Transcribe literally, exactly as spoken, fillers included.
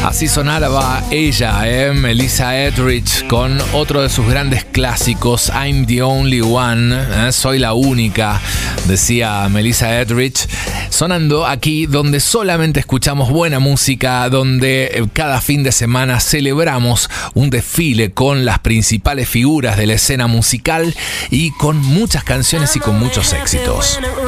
Así sonaba ella, ¿eh? Melissa Etheridge, con otro de sus grandes clásicos, I'm the Only One, ¿eh? Soy la única, decía Melissa Etheridge, sonando aquí donde solamente escuchamos buena música, donde cada fin de semana celebramos un desfile con las principales figuras de la escena musical y con muchas canciones y con muchos éxitos.